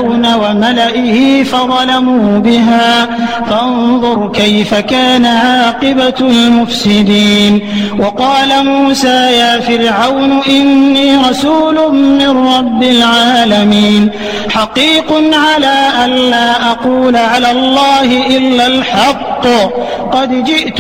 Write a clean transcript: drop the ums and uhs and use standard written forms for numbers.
فرعون وملئه فظلموا بها فانظر كيف كان عاقبة المفسدين. وقال موسى يا فرعون إني رسول من رب العالمين حقيق على أن لا أقول على الله إلا الحق قد جئت